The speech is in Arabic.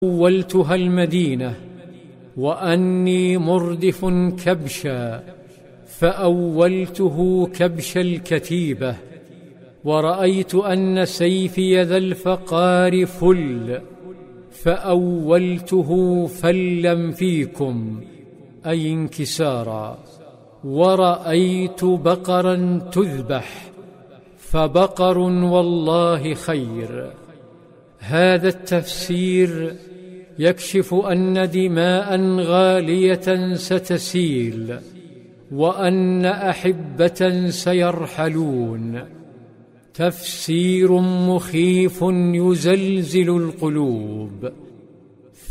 أولتها المدينة وأني مردف كبشا فأولته كبش الكتيبة، ورأيت أن سيفي ذا الفقار فل فأولته فلا فيكم أي انكسارا، ورأيت بقرا تذبح فبقر والله خير. هذا التفسير يكشف أن دماء غالية ستسيل، وأن أحبة سيرحلون. تفسير مخيف يزلزل القلوب.